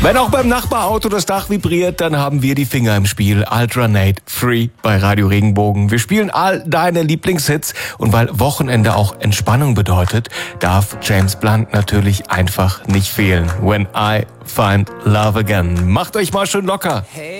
Wenn auch beim Nachbarauto das Dach vibriert, dann haben wir die Finger im Spiel. Altranate Free bei Radio Regenbogen. Wir spielen all deine Lieblingshits und weil Wochenende auch Entspannung bedeutet, darf James Blunt natürlich einfach nicht fehlen. When I Find Love Again. Macht euch mal schön locker. Hey.